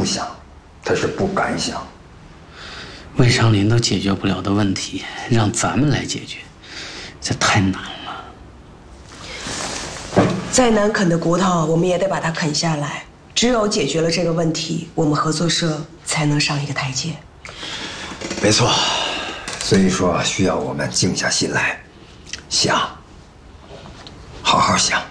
想，他是不敢想。 魏长林都解决不了的问题，让咱们来解决，这太难了。 再难啃的骨头，我们也得把它啃下来。只有解决了这个问题，我们合作社才能上一个台阶。 没错，所以说需要我们静下心来，想，好好想。